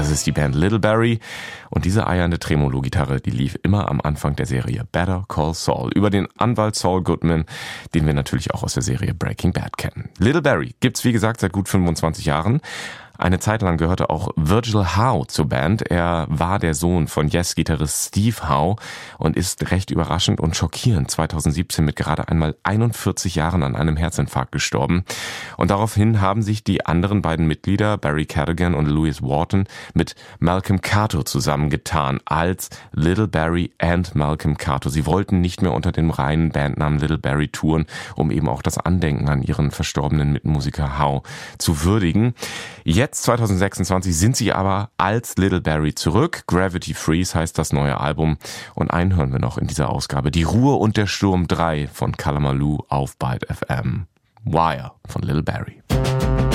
Das ist die Band Little Barrie und diese eiernde Tremolo-Gitarre, die lief immer am Anfang der Serie Better Call Saul über den Anwalt Saul Goodman, den wir natürlich auch aus der Serie Breaking Bad kennen. Little Barrie gibt's wie gesagt seit gut 25 Jahren. Eine Zeit lang gehörte auch Virgil Howe zur Band. Er war der Sohn von Yes-Gitarrist Steve Howe und ist recht überraschend und schockierend 2017 mit gerade einmal 41 Jahren an einem Herzinfarkt gestorben. Und daraufhin haben sich die anderen beiden Mitglieder, Barry Cadogan und Louis Wharton, mit Malcolm Cato zusammengetan als Little Barrie and Malcolm Cato. Sie wollten nicht mehr unter dem reinen Bandnamen Little Barrie touren, um eben auch das Andenken an ihren verstorbenen Mitmusiker Howe zu würdigen. Jetzt 2026 sind sie aber als Little Barrie zurück. Gravity Freeze heißt das neue Album. Und einen hören wir noch in dieser Ausgabe. Die Ruhe und der Sturm 3 von Kalamaloo auf Byte FM. Wire von Little Barrie.